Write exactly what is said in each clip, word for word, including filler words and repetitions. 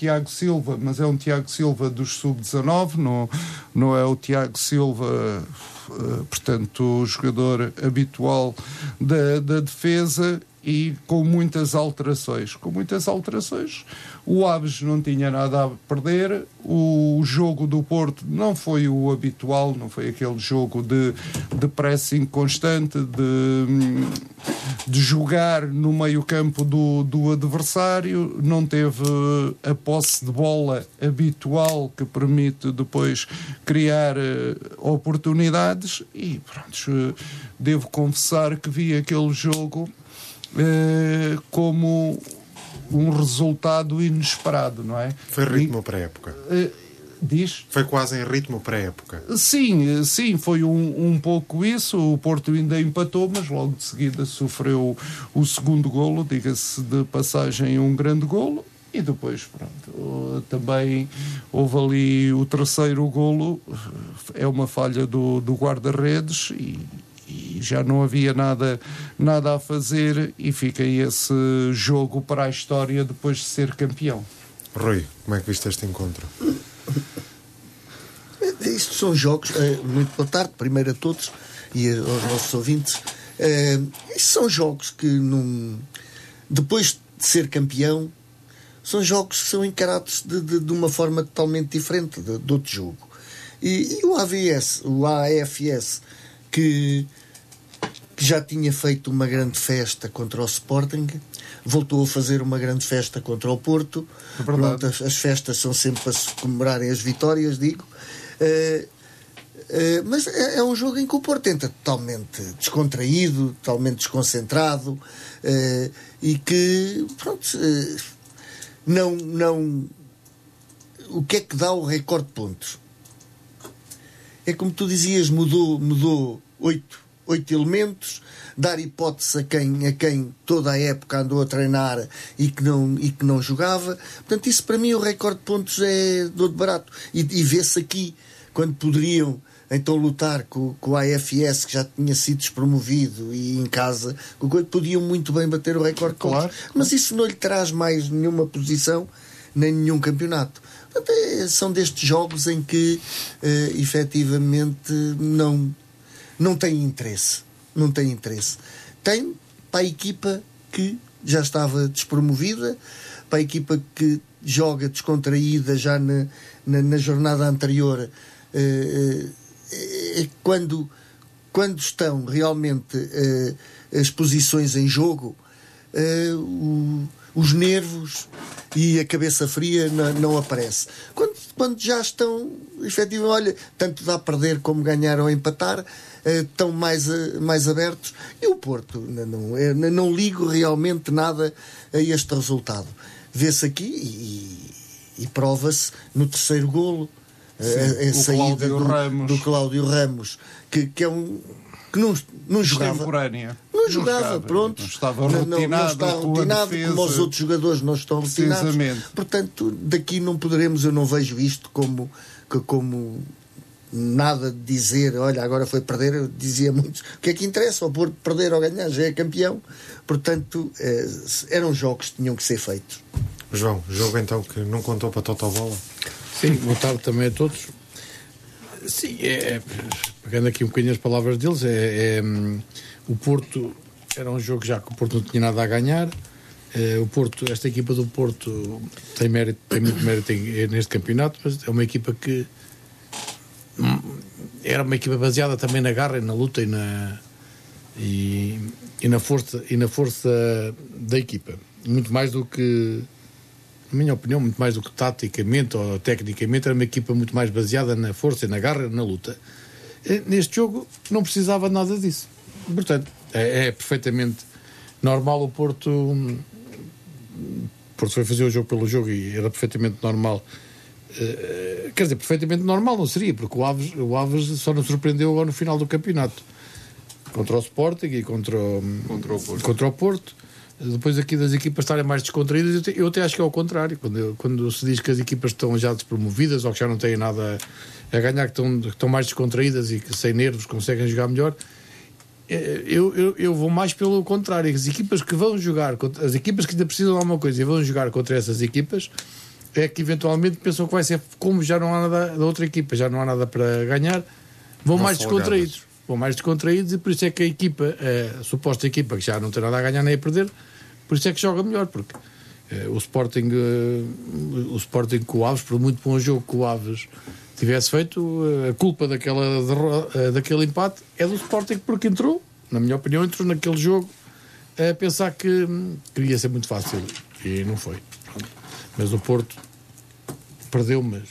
Tiago Silva, mas é um Tiago Silva dos sub dezanove, não, não é o Tiago Silva, portanto, o jogador habitual da, da defesa, e com muitas alterações. Com muitas alterações. O Aves não tinha nada a perder, o jogo do Porto não foi o habitual, não foi aquele jogo de, de pressing constante, de, de jogar no meio-campo do, do adversário, não teve a posse de bola habitual que permite depois criar uh, oportunidades, e pronto, uh, devo confessar que vi aquele jogo uh, como um resultado inesperado, não é? Foi ritmo para a época. Uh, diz? Foi quase em ritmo para a época. Sim, sim, foi um, um pouco isso. O Porto ainda empatou, mas logo de seguida sofreu o segundo golo, diga-se de passagem, um grande golo. E depois, pronto, também houve ali o terceiro golo, é uma falha do, do guarda-redes, e, e já não havia nada, nada a fazer, e fica esse jogo para a história depois de ser campeão. Rui, como é que viste este encontro? Isto são jogos, muito boa tarde, primeiro a todos e aos nossos ouvintes. Isto são jogos que, num, depois de ser campeão, são jogos que são encarados de, de, de uma forma totalmente diferente de, de outro jogo. E, e o A V S, o A F S, que, que já tinha feito uma grande festa contra o Sporting, voltou a fazer uma grande festa contra o Porto. É Pronto, as, as festas são sempre para se comemorarem as vitórias, digo. Uh, uh, mas é, é um jogo em que o Porto entra totalmente descontraído, totalmente desconcentrado, uh, e que, pronto, uh, não, não... O que é que dá o recorde de pontos? É como tu dizias, mudou, mudou oito, oito elementos, dar hipótese a quem, a quem toda a época andou a treinar e que não, e que não jogava. Portanto, isso para mim, o recorde de pontos é dor de barato. E, e vê-se aqui, quando poderiam então lutar com, com o A F S, que já tinha sido despromovido, e em casa, podiam muito bem bater o recorde de pontos. Claro. Mas isso não lhe traz mais nenhuma posição, nem nenhum campeonato. Portanto, é, são destes jogos em que uh, efetivamente não, não tem interesse. Não tem interesse. Tem para a equipa que já estava despromovida, para a equipa que joga descontraída já na, na, na jornada anterior, uh, uh, quando, quando estão realmente uh, as posições em jogo, uh, o, os nervos e a cabeça fria não, não aparece. Quando, quando já estão, efetivamente, olha, tanto dá a perder como ganhar ou empatar, estão mais, mais abertos, e o Porto não, não, não ligo realmente nada a este resultado. Vê-se aqui e, e prova-se no terceiro golo. Sim, a, a saída do, do Cláudio Ramos, que, que é um que não, não jogava Extemporânea. não jogava, não jogava, pronto, não estava rotinado, não, não está rotinado como os outros jogadores não estão rotinados, portanto daqui não poderemos, eu não vejo isto como, como nada de dizer, olha, agora foi perder. Eu dizia muitos, o que é que interessa, o Porto perder ou ganhar, já é campeão. Portanto, eh, eram jogos que tinham que ser feitos. João, jogo então que não contou para Totobola? Sim, boa tarde também a todos. Sim, é, é, pegando aqui um bocadinho as palavras deles, é, é, o Porto era um jogo já que o Porto não tinha nada a ganhar. É, o Porto, esta equipa do Porto tem, mérito, tem muito mérito neste campeonato, mas é uma equipa que era uma equipa baseada também na garra e na luta e na, e, e na força, e na força da equipa. Muito mais do que, na minha opinião, muito mais do que taticamente ou tecnicamente, era uma equipa muito mais baseada na força, na garra e na luta. Neste jogo não precisava nada disso. Portanto, é, é perfeitamente normal o Porto. O Porto foi fazer o jogo pelo jogo e era perfeitamente normal. Uh, quer dizer, perfeitamente normal não seria, porque o Aves, o Aves só nos surpreendeu agora no final do campeonato contra o Sporting e contra o, contra o Porto. Contra o Porto. Depois aqui das equipas estarem mais descontraídas, eu, te, eu até acho que é ao contrário, quando, quando se diz que as equipas estão já despromovidas ou que já não têm nada a, a ganhar, que estão, que estão mais descontraídas e que sem nervos conseguem jogar melhor, eu, eu, eu vou mais pelo contrário. As equipas que vão jogar, as equipas que ainda precisam de alguma coisa e vão jogar contra essas equipas, é que eventualmente pensam que vai ser, como já não há nada da outra equipa, já não há nada para ganhar, vão mais descontraídos. Vão mais descontraídos e por isso é que a equipa, a suposta equipa que já não tem nada a ganhar nem a perder, por isso é que joga melhor, porque eh, o Sporting eh, o Sporting com o Aves, por muito bom jogo que o Aves tivesse feito, eh, a culpa daquela, eh, daquele empate é do Sporting, porque entrou, na minha opinião, entrou naquele jogo a pensar que hum, queria ser muito fácil e não foi. Mas o Porto perdeu, mas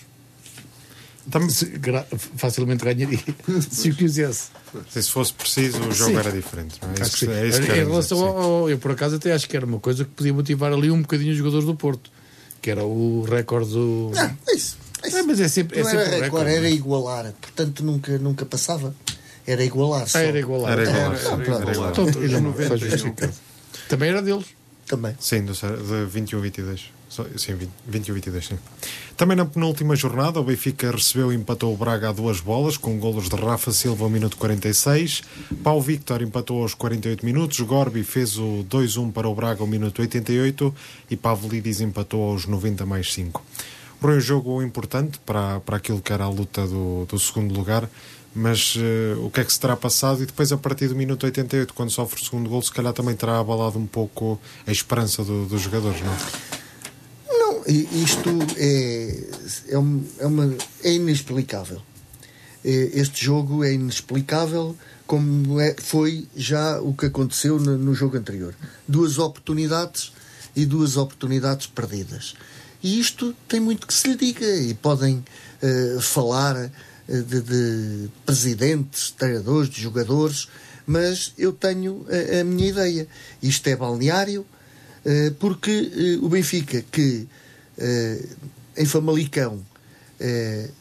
se, gra- facilmente ganharia se o quisesse. Se fosse preciso, o jogo Sim. era diferente. Não é? Acho Isso, que é isso que em quero relação dizer, ao, ao- eu por acaso até acho que era uma coisa que podia motivar ali um bocadinho os jogadores do Porto, que era o recorde do. Não, é isso. É isso. É, mas é sempre, é Não sempre era um recorde, recorde. era igualar. Portanto, nunca, nunca passava. Era igualar. Só. Ah, era igual lá. Era igual. Era, Não, era pronto. igual. Então, Desde não, noventa está e um. justificado. Também era deles. Também. Sim, do, de vinte e um a vinte e dois. Só- Sim, vinte, vinte e um a vinte e dois, sim. Também na penúltima jornada, o Benfica recebeu e empatou o Braga a duas bolas, com golos de Rafa Silva ao minuto quarenta e seis. Pau Victor empatou aos quarenta e oito minutos. Gorbi fez o dois a um para o Braga ao minuto oitenta e oito. E Pavlidis empatou aos noventa mais cinco. Foi um jogo importante para, para aquilo que era a luta do, do segundo lugar. Mas uh, o que é que se terá passado? E depois, a partir do minuto oitenta e oito, quando sofre o segundo gol, se calhar também terá abalado um pouco a esperança do, dos jogadores, não é? Não, i- isto é, é, um- é, uma, é inexplicável. É, Este jogo é inexplicável, como é, foi já o que aconteceu no, no jogo anterior. Duas oportunidades e duas oportunidades perdidas. E isto tem muito que se lhe diga. E podem eh, falar eh, de, de presidentes, de treinadores, de jogadores, mas eu tenho a, a minha ideia. Isto é balneário, eh, porque eh, o Benfica, que eh, em Famalicão eh,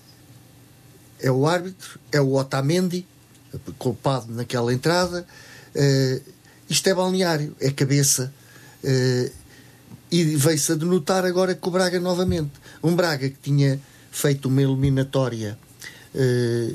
é o árbitro, é o Otamendi, culpado naquela entrada, eh, isto é balneário, é cabeça, eh, e veio-se a denotar agora com o Braga novamente. Um Braga que tinha feito uma eliminatória eh,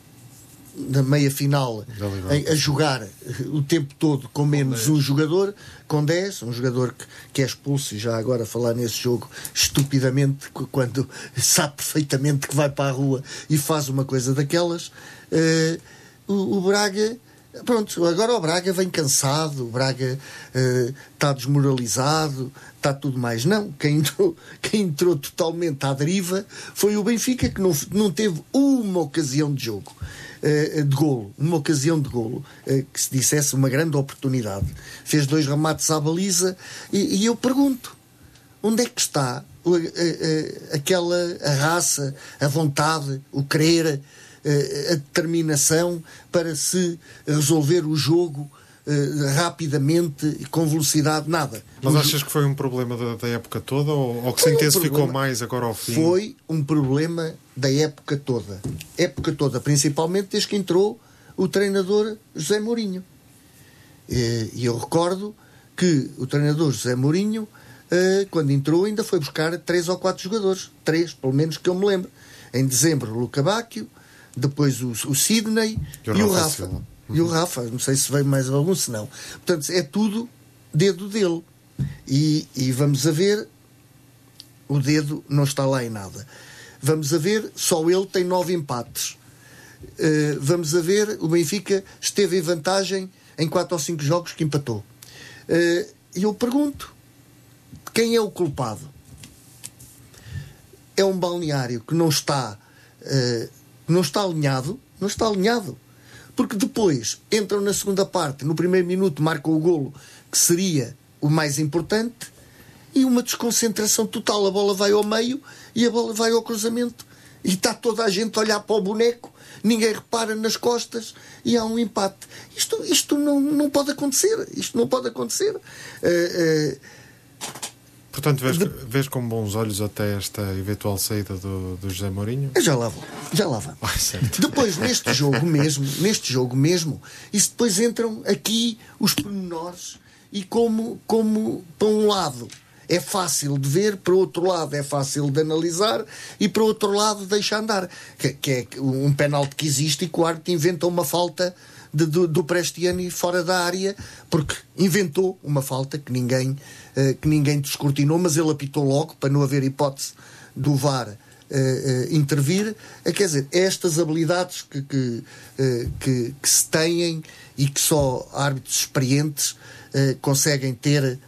na meia final a, a jogar o tempo todo com menos um jogador, com dez, um jogador que, que é expulso, e já agora falar nesse jogo estupidamente, quando sabe perfeitamente que vai para a rua e faz uma coisa daquelas. eh, o, o Braga, pronto, agora o Braga vem cansado, o Braga eh, está desmoralizado, está tudo mais. Não, quem entrou, quem entrou totalmente à deriva foi o Benfica, que não, não teve uma ocasião de jogo, eh, de golo, uma ocasião de golo, eh, que se dissesse uma grande oportunidade. Fez dois remates à baliza, e, e eu pergunto, onde é que está o- a- a- aquela a raça, a vontade, o querer, a determinação para se resolver o jogo eh, rapidamente e com velocidade? Nada. Mas O achas que foi um problema da, da época toda, ou, ou que se Foi um intensificou problema. mais agora ao fim? Foi um problema da época toda. Época toda, principalmente desde que entrou o treinador José Mourinho. Eh, E eu recordo que o treinador José Mourinho, eh, quando entrou, ainda foi buscar três ou quatro jogadores. Três, pelo menos que eu me lembro. Em dezembro, o Luca Bacchio, depois o, o Sidney E o e o Rafa Rafa. Silva. E o Rafa, não sei se veio mais algum, se não. Portanto, é tudo dedo dele. E, e vamos a ver, o dedo não está lá em nada. Vamos a ver, só ele tem nove empates. Uh, vamos a ver, o Benfica esteve em vantagem em quatro ou cinco jogos que empatou. Uh, E eu pergunto, quem é o culpado? É um balneário que não está, uh, não está alinhado, não está alinhado. Porque depois entram na segunda parte, no primeiro minuto marcam o golo, que seria o mais importante, e uma desconcentração total. A bola vai ao meio e a bola vai ao cruzamento. E está toda a gente a olhar para o boneco, ninguém repara nas costas e há um empate. Isto, isto não, não pode acontecer. Isto não pode acontecer. Uh, uh, Portanto, vês, De- vês com bons olhos até esta eventual saída do, do José Mourinho? já lá vou. Já lá vamos. Ah, certo. Depois, neste jogo mesmo, neste jogo mesmo, isso depois entram aqui os pormenores, e como, como para um lado é fácil de ver, para o outro lado é fácil de analisar, e para o outro lado deixa andar. Que, que é um penalti que existe e que o árbitro inventa uma falta de, do, do Prestiani fora da área, porque inventou uma falta que ninguém, uh, que ninguém descortinou, mas ele apitou logo, para não haver hipótese do V A R uh, uh, intervir. Uh, quer dizer, estas habilidades que, que, uh, que, que se têm e que só árbitros experientes uh, conseguem ter uh,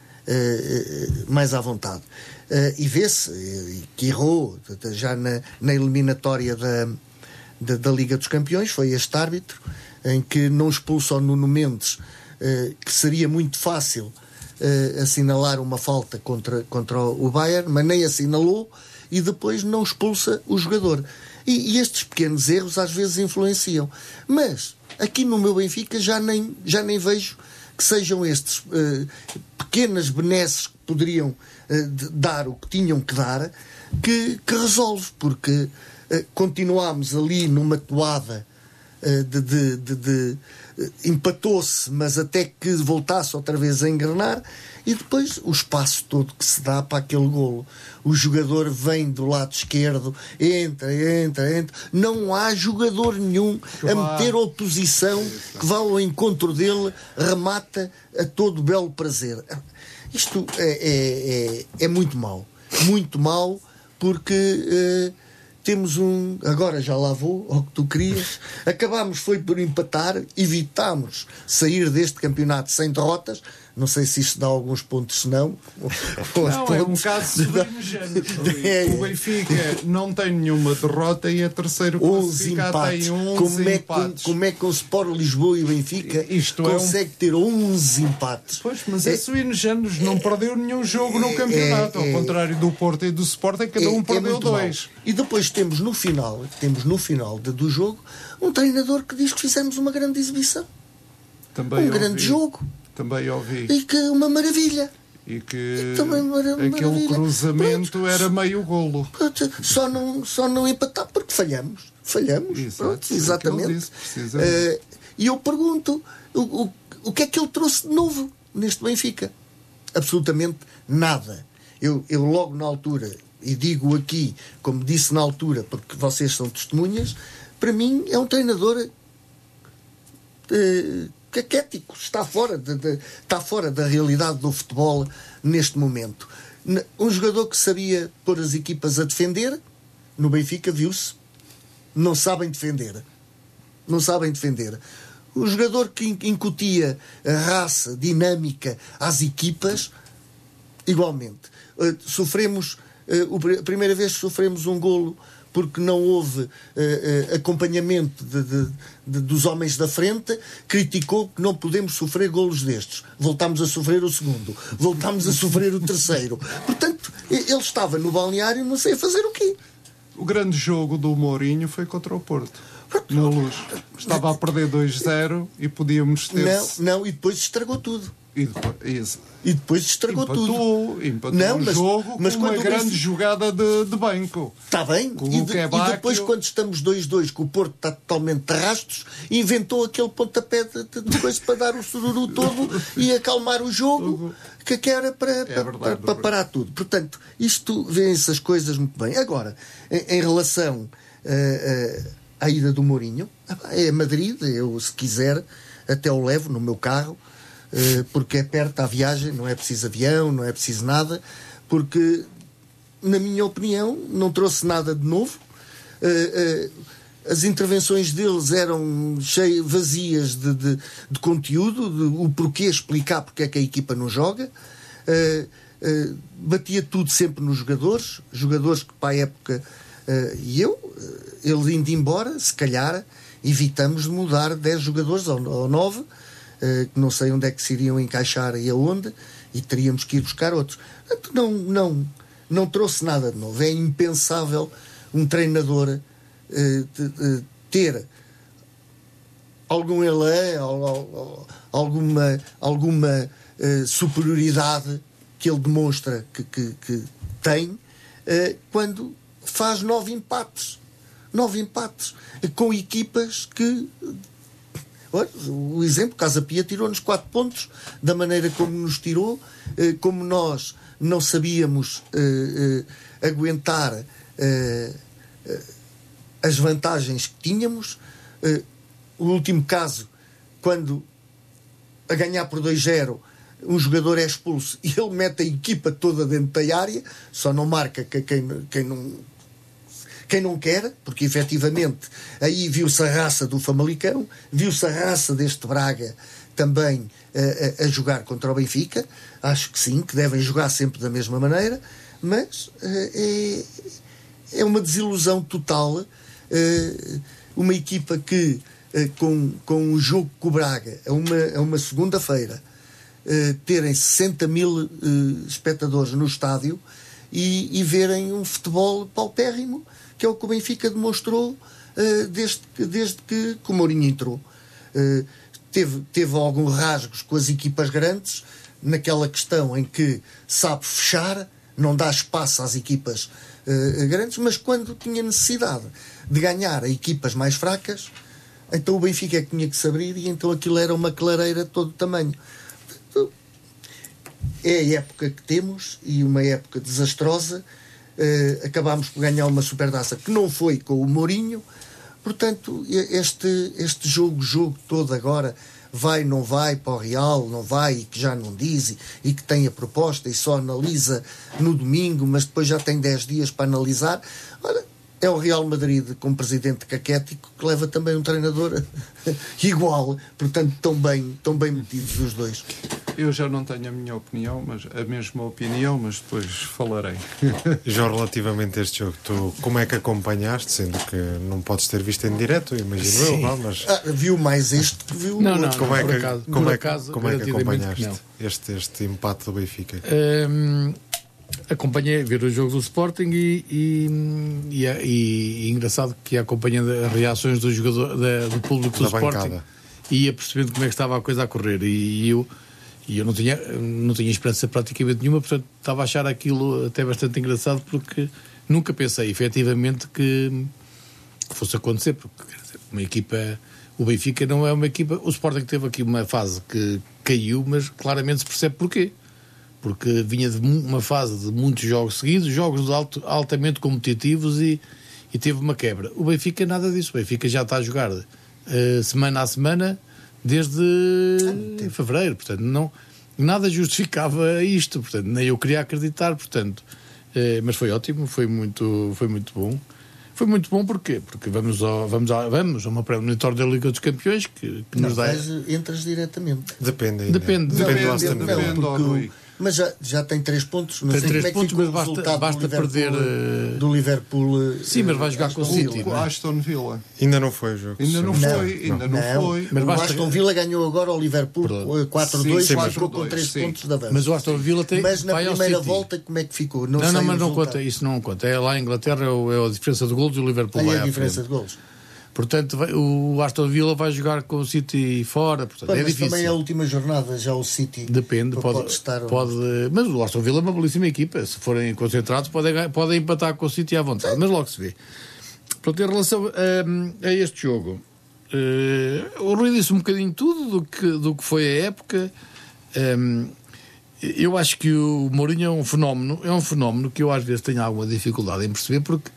uh, mais à vontade. Uh, e vê-se uh, que errou já na, na eliminatória da, da, da Liga dos Campeões, foi este árbitro, em que não expulsa o Nuno Mendes, uh, que seria muito fácil uh, assinalar uma falta contra, contra o Bayern, mas nem assinalou, e depois não expulsa o jogador. E, e estes pequenos erros às vezes influenciam. Mas aqui no meu Benfica já nem, já nem vejo que sejam estes uh, pequenas benesses que poderiam uh, de, dar o que tinham que dar, que, que resolve, porque uh, continuámos ali numa toada uh, de, de, de, de uh, empatou-se, mas até que voltasse outra vez a engrenar, e depois o espaço todo que se dá para aquele golo. O jogador vem do lado esquerdo, entra, entra, entra. Não há jogador nenhum a meter oposição que vá ao encontro dele, remata a todo belo prazer. Isto é, é, é, é muito mau. Muito mau, porque uh, temos um... Agora já lá vou, ao que tu querias. Acabámos foi por empatar, evitámos sair deste campeonato sem derrotas. Não sei se isto dá alguns pontos, se não. Não, pontos... é um caso sobremejante. É, o Benfica não tem nenhuma derrota e a terceiro classificado tem onze como é empates. Que, como é que o Sport Lisboa e o Benfica isto consegue é um... ter onze empates? Pois, mas é, é sobremejante. Não é, perdeu nenhum jogo no campeonato. É, é, ao contrário do Porto e do Sporting, cada é, um perdeu é dois. Mal. E depois temos no final, temos no final de, do jogo, um treinador que diz que fizemos uma grande exibição. Também um ouvi. grande jogo. Também ouvi. E que uma maravilha. E que e também mara- aquele maravilha. cruzamento Pronto. era meio golo. Pronto. Só não, só não empatar porque falhamos. Falhamos. Exato, Pronto, exatamente. Disse, uh, e eu pergunto, o, o, o que é que ele trouxe de novo neste Benfica? Absolutamente nada. Eu, eu logo na altura, e digo aqui, como disse na altura, porque vocês são testemunhas, para mim é um treinador... Uh, caquético, está fora, de, de, está fora da realidade do futebol neste momento. Um jogador que sabia pôr as equipas a defender, no Benfica viu-se, não sabem defender. Não sabem defender. O jogador que incutia a raça dinâmica às equipas, igualmente. Uh, sofremos, uh, a primeira vez que sofremos um golo porque não houve uh, uh, acompanhamento de, de, de, dos homens da frente, criticou que não podemos sofrer golos destes. Voltámos a sofrer o segundo. Voltámos a sofrer o terceiro. Portanto, ele estava no balneário, não sei a fazer o quê. O grande jogo do Mourinho foi contra o Porto. Na Luz. Estava a perder dois zero e podíamos ter... Não, não, e depois estragou tudo. E depois, isso. E depois estragou empatou, tudo. Empatou não, o mas, jogo mas com uma grande Benfica... jogada de, de banco. Está bem. E, de, e depois, quando estamos dois dois, que o Porto está totalmente de rastos, inventou aquele pontapé de, de, de coisa para dar o sururu todo e acalmar o jogo, que, que era para, é para, verdade, para, para parar tudo. Portanto, isto vêem-se as coisas muito bem. Agora, em, em relação uh, uh, à ida do Mourinho, é Madrid, eu, se quiser, até o levo no meu carro, porque é perto a viagem, não é preciso avião, não é preciso nada, porque, na minha opinião, não trouxe nada de novo. As intervenções deles eram cheias, vazias de, de, de conteúdo, de, o porquê explicar porque é que a equipa não joga. Batia tudo sempre nos jogadores, jogadores que para a época, e eu, ele indo embora, se calhar evitamos de mudar dez jogadores ou nove, Uh, que não sei onde é que se iriam encaixar e aonde, e teríamos que ir buscar outros. Portanto, não, não, não trouxe nada de novo. É impensável um treinador uh, de, de ter algum elã, alguma, alguma uh, superioridade que ele demonstra que, que, que tem uh, quando faz nove empates. Nove empates. Com equipas que... Olha, o exemplo, Casa Pia tirou-nos quatro pontos da maneira como nos tirou, como nós não sabíamos uh, uh, aguentar uh, uh, as vantagens que tínhamos. Uh, o último caso quando a ganhar por dois zero um jogador é expulso e ele mete a equipa toda dentro da área, só não marca que quem, quem não quem não quer, porque efetivamente aí viu-se a raça do Famalicão, viu-se a raça deste Braga também a, a, a jogar contra o Benfica. Acho que sim, que devem jogar sempre da mesma maneira, mas é, é uma desilusão total. Uma equipa que com, com o jogo com o Braga a uma, a uma segunda-feira terem sessenta mil espectadores no estádio e, e verem um futebol paupérrimo, que é o que o Benfica demonstrou uh, desde, desde que, que o Mourinho entrou. Uh, teve, teve alguns rasgos com as equipas grandes, naquela questão em que sabe fechar, não dá espaço às equipas uh, grandes, mas quando tinha necessidade de ganhar a equipas mais fracas, então o Benfica é que tinha que se abrir, e então aquilo era uma clareira de todo o tamanho. É a época que temos, e uma época desastrosa. Uh, acabámos por ganhar uma supertaça que não foi com o Mourinho. Portanto, este, este jogo, jogo todo agora, vai, não vai para o Real, não vai, e que já não diz, e, e que tem a proposta e só analisa no domingo, mas depois já tem dez dias para analisar. Ora, é o Real Madrid com um presidente caquético que leva também um treinador igual, portanto tão bem, tão bem metidos os dois. Eu já não tenho a minha opinião, mas a mesma opinião, mas depois falarei. João, relativamente a este jogo, tu como é que acompanhaste, sendo que não podes ter visto em direto, imagino Sim. eu, não, mas... Ah, viu mais este que viu não, o não, outro. Como é que, acaso, como é, acaso, como é que acompanhaste que este, este empate do Benfica? Um, acompanhei ver o jogo do Sporting e, e, e, e, e engraçado que ia acompanhando as reações do, jogador, da, do público do da Sporting bancada. E ia percebendo como é que estava a coisa a correr, e, e eu E eu não tinha, não tinha esperança praticamente nenhuma, portanto estava a achar aquilo até bastante engraçado, porque nunca pensei efetivamente que, que fosse acontecer, porque quer dizer, uma equipa, o Benfica não é uma equipa, o Sporting teve aqui uma fase que caiu, mas claramente se percebe porquê, porque vinha de uma fase de muitos jogos seguidos, jogos de alto, altamente competitivos, e, e teve uma quebra. O Benfica nada disso, o Benfica já está a jogar uh, semana a semana, desde fevereiro, portanto não, nada justificava isto, portanto nem eu queria acreditar, portanto eh, mas foi ótimo, foi muito, foi muito bom, foi muito bom porque porque vamos ao, vamos a, vamos a uma pré-eliminatória da Liga dos Campeões que, que não, nos dá. Mas entras diretamente. Depende ainda. Depende, depende, depende, do Aston Não, Villa. porque o- mas já, já tem três pontos, não Tem sei três como é que pontos, ficou mas o basta- resultado basta do Liverpool, perder, eh, do Liverpool. Sim, mas vai jogar Aston com o Villa. City, O não é? Aston Villa. Ainda não foi o jogo. Ainda não sim. Não, foi, ainda não, Não, foi. Mas o basta- Aston Villa ganhou agora ao Liverpool Pronto. quatro a Sim, dois, sim, mas ficou quatro a com dois, três sim. pontos de avanço. Mas o Aston Villa tem, Mas na vai ao primeira City. volta, como é que ficou? Não, sei não, o mas não resultado. conta, isso não conta. É lá em Inglaterra, é o- é a diferença de golos e o Liverpool Aí vai é a à diferença frente. de golos. Portanto, vai- o Aston Villa vai jogar com o City fora, portanto Pá, é mas difícil. também é a última jornada, já o City Depende, pode, pode estar. pode, mas o Aston Villa é uma belíssima equipa. Se forem concentrados, podem, ganhar- podem empatar com o City à vontade, mas logo se vê. Portanto, em relação a, a este jogo, eh, o Rui disse um bocadinho tudo do que, do que foi a época. Em, eu acho que o Mourinho é um fenómeno, é um fenómeno que eu às vezes tenho alguma dificuldade em perceber, porque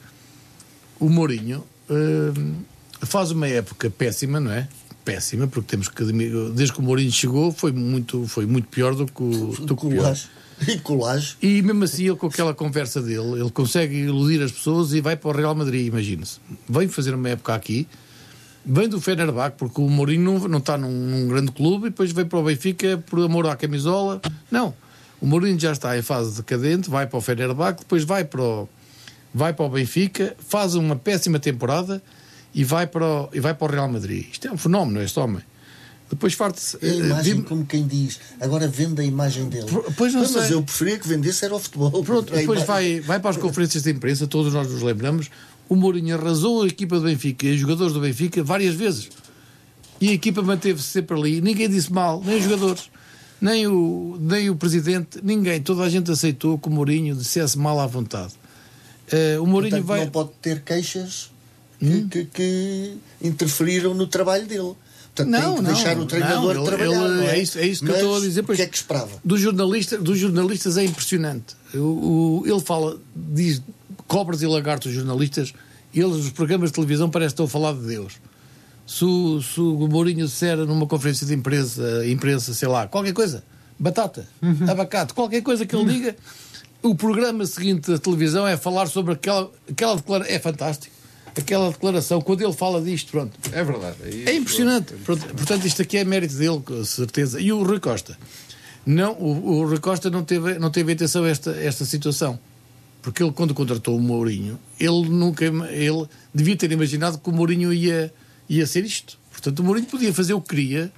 o Mourinho em, faz uma época péssima, não é? Péssima, porque temos que admitir, desde que o Mourinho chegou foi muito, foi muito pior do que o, do que o pior. Colagem. E colagem. E mesmo assim, ele, com aquela conversa dele, ele consegue iludir as pessoas e vai para o Real Madrid, imagine-se. Vem fazer uma época aqui, vem do Fenerbahçe, porque o Mourinho não, não está num, num grande clube, e depois vem para o Benfica por amor à camisola. Não. O Mourinho já está em fase decadente, vai para o Fenerbahçe, depois vai para o, vai para o Benfica, faz uma péssima temporada e vai para o, e vai para o Real Madrid. Isto é um fenómeno, este homem. Depois parte-se... É a imagem, vi- como quem diz, agora vende a imagem dele. Pois não Mas sei. eu preferia que vendesse era o futebol. Pronto, A depois imagem- vai, vai para as conferências de imprensa, todos nós nos lembramos, o Mourinho arrasou a equipa do Benfica e os jogadores do Benfica várias vezes. E a equipa manteve-se sempre ali, ninguém disse mal, nem os jogadores, nem o, nem o presidente, ninguém, toda a gente aceitou que o Mourinho dissesse mal à vontade. Eh, o Mourinho Portanto, vai... não pode ter queixas que, que- que interferiram no trabalho dele. Portanto, Não, tem que não, deixar o treinador não, ele- trabalhar. ele- não é isso- é isso que eu Mas estou a dizer, O pois. que é que esperava? Dos jornalistas, dos jornalistas é impressionante. O, o- ele fala, diz cobras e lagartos, os jornalistas, e eles, nos programas de televisão, parece que estão a falar de Deus. Se o, se o Mourinho disser numa conferência de imprensa, imprensa, sei lá, qualquer coisa, batata, uhum. abacate, qualquer coisa que ele diga, o programa seguinte da televisão é falar sobre aquela, aquela declaração. É fantástico. Aquela declaração, quando ele fala disto, pronto. É verdade. É, é impressionante. Pronto, portanto, isto aqui é mérito dele, com certeza. E o Rui Costa? Não, o, o Rui Costa não teve, não teve atenção a esta, esta situação. Porque ele, quando contratou o Mourinho, ele nunca ele devia ter imaginado que o Mourinho ia, ia ser isto. Portanto, o Mourinho podia fazer o que queria,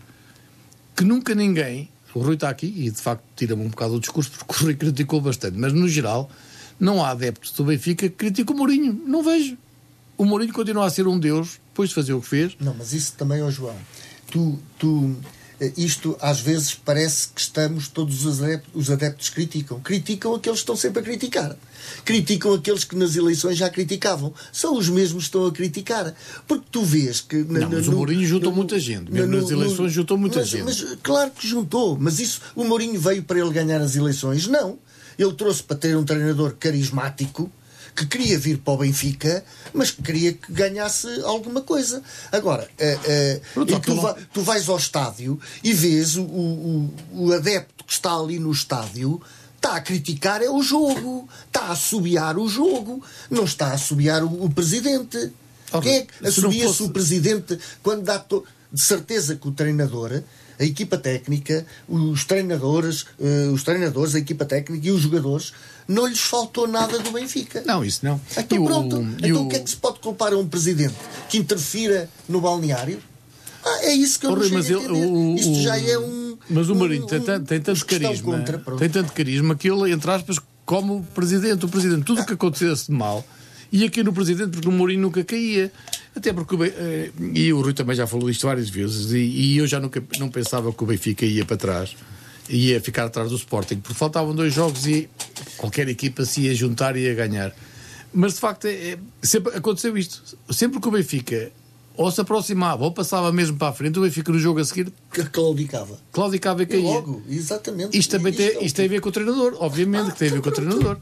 que nunca ninguém... O Rui está aqui e, de facto, tira-me um bocado o discurso, porque o Rui criticou bastante. Mas, no geral, não há adeptos do Benfica que criticam o Mourinho. Não vejo. O Mourinho continua a ser um deus, depois de fazer o que fez. Não, mas isso também, ó João. Tu, tu, isto, às vezes, parece que estamos, todos os adeptos, os adeptos criticam. Criticam aqueles que estão sempre a criticar. Criticam aqueles que nas eleições já criticavam. São os mesmos que estão a criticar. Porque tu vês que... Na, não, mas no, o Mourinho juntou no, muita gente. Mesmo no, nas eleições no, juntou muita mas, gente. Mas, claro que juntou. Mas isso, o Mourinho veio para ele ganhar as eleições? Não. Ele trouxe para ter um treinador carismático, que queria vir para o Benfica, mas que queria que ganhasse alguma coisa. Agora, uh, uh, e tu, vai, tu vais ao estádio e vês o, o, o adepto que está ali no estádio, está a criticar é o jogo, está a assobiar o jogo, não está a assobiar o, o presidente. Oh, quem é que assobia-se fosse... o presidente quando dá to... de certeza que o treinador, a equipa técnica, os treinadores, uh, os treinadores, a equipa técnica e os jogadores, não lhes faltou nada do Benfica. Não, isso não. Então e pronto. O, então o... o que é que se pode culpar a um presidente que interfira no balneário? Ah, é isso que eu oh, não chego mas a ele, entender. o, Isto já é um... Mas o Mourinho um, tem, tem, tem tanto carisma, contra, tem tanto carisma que ele, entre aspas, como o presidente, o presidente, tudo o que acontecesse de mal, ia aqui no presidente, porque o Mourinho nunca caía. Até porque, o, e o Rui também já falou isto várias vezes, e, e eu já nunca não pensava que o Benfica ia para trás, ia ficar atrás do Sporting, porque faltavam dois jogos e qualquer equipa se ia juntar e ia ganhar. Mas de facto é, é, sempre aconteceu isto. Sempre que o Benfica ou se aproximava ou passava mesmo para a frente, o Benfica no jogo a seguir claudicava. Claudicava e caía. E logo, exatamente. Isto também tem, isto tem a ver com o treinador, obviamente ah, que tem a ver com o treinador.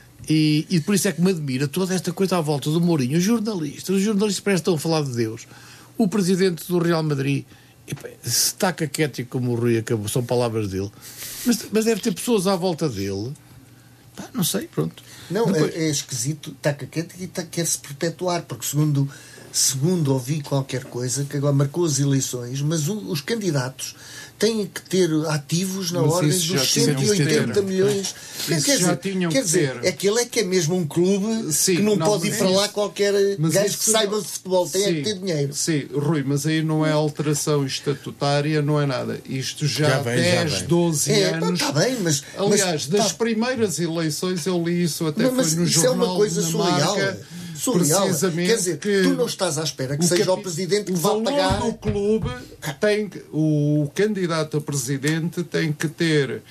E, e por isso é que me admira toda esta coisa à volta do Mourinho. Os jornalistas, os jornalistas parecem que estão a falar de Deus. O presidente do Real Madrid, se está caquético como o Rui acabou, são palavras dele, mas, mas deve ter pessoas à volta dele. Pá, não sei, pronto. Não, Depois... é, é esquisito, está caquético e tá, quer-se perpetuar, porque segundo, segundo ouvi qualquer coisa, que agora marcou as eleições, mas o, os candidatos têm que ter ativos na mas ordem dos cento e oitenta milhões. Quer, quer dizer, quer dizer é que ele é que é mesmo um clube sim, que não, não pode ir para lá qualquer gajo que saiba de futebol, tem sim, é que ter dinheiro. Sim, Rui, mas aí não é alteração estatutária, não é nada. Isto já, já há dez, doze é, anos. Está bem, mas. Aliás, mas, das tá... primeiras eleições eu li isso até não, foi no isso jornal. É uma coisa surreal. Surreal. Quer dizer, que tu não estás à espera que o seja capi... o presidente que o vá pagar. O clube tem o candidato a presidente tem que ter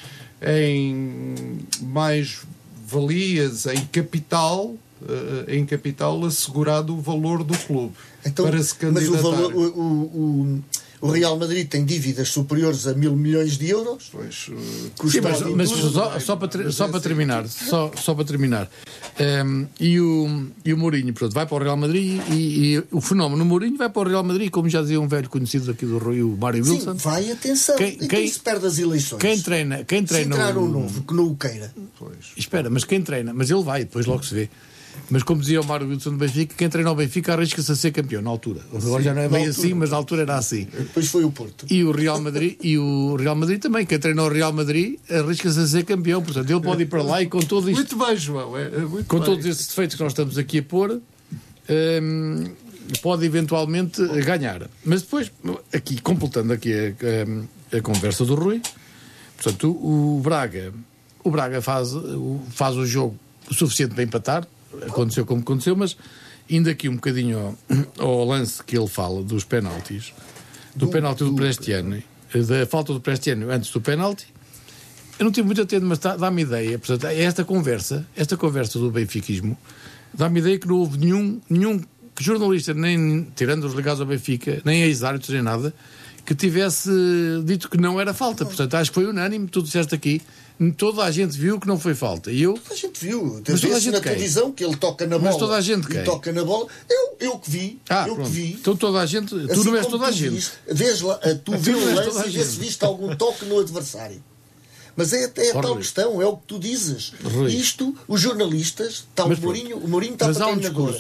em mais valias em capital, em capital assegurado o valor do clube então, para se candidatar. Mas o valor, o, o, o Real Madrid tem dívidas superiores a mil milhões de euros. Pois, uh, sim, mas, mas só, só, para, ter, só para terminar, só, só para terminar. Um, e, o, e o Mourinho, pronto, vai para o Real Madrid e, e o fenómeno Mourinho vai para o Real Madrid, como já dizia um velho conhecido aqui do Rui, o Mário Wilson. Sim, vai, atenção. Quem, então quem, se perde as eleições. Quem treina, quem treina se entrar o, um novo que não o queira. Pois. Espera, mas quem treina, mas ele vai, depois logo se vê. Mas como dizia o Mário Wilson do Benfica, quem treina o Benfica arrisca-se a ser campeão na altura. Agora sim, já não é bem assim, mas na altura era assim. Depois foi o Porto. E o Real Madrid, e o Real Madrid também, quem treina o Real Madrid arrisca-se a ser campeão. Portanto, ele pode ir para lá e com todo isto. Muito bem, João. É, é muito com bem. todos estes defeitos que nós estamos aqui a pôr, hum, pode eventualmente ganhar. Mas depois, aqui, completando aqui a, a, a conversa do Rui, portanto, o, o Braga, o Braga faz, faz o jogo o suficiente para empatar. Aconteceu como aconteceu, mas indo aqui um bocadinho ao, ao lance que ele fala dos penaltis, do, do penalti do Prestiano, da falta do Prestiano antes do penalti, eu não tive muito atento, mas dá-me ideia, portanto, esta conversa, esta conversa do benfiquismo, dá-me ideia que não houve nenhum, nenhum jornalista, nem tirando os ligados ao Benfica, nem ex-árbitros, nem nada, que tivesse dito que não era falta. Portanto, acho que foi unânime, tu disseste aqui, toda a gente viu que não foi falta. E eu... Toda a gente viu. Mas toda a Vê-se gente na quem? televisão que ele toca na Mas bola. toda a gente e quem? toca na bola. Eu, eu que vi. Ah, eu pronto. que vi. Então toda a gente... Tu Assim não és como toda a tu gente. viste, vês lá, tu Mas vê tu não o és lance toda a e vê se gente. viste algum toque no adversário. Mas é, é a Oh, tal Rui. questão, é o que tu dizes. Rui. Isto, os jornalistas, tal Mas o pronto. Mourinho, o Mourinho está Mas para há um treinador. discurso.